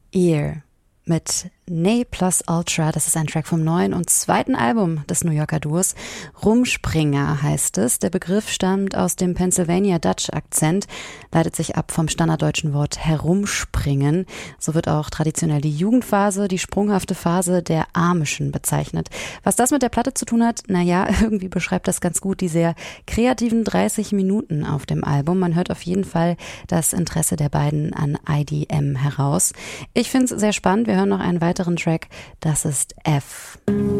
Ear mit Ne Plus Ultra. Das ist ein Track vom neuen und zweiten Album des New Yorker Duos. Rumspringer heißt es. Der Begriff stammt aus dem Pennsylvania Dutch Akzent, leitet sich ab vom standarddeutschen Wort herumspringen. So wird auch traditionell die Jugendphase, die sprunghafte Phase der Amischen bezeichnet. Was das mit der Platte zu tun hat? Naja, irgendwie beschreibt das ganz gut die sehr kreativen 30 Minuten auf dem Album. Man hört auf jeden Fall das Interesse der beiden an IDM heraus. Ich finde es sehr spannend. Wir hören noch einen weiteren Track. Das ist F.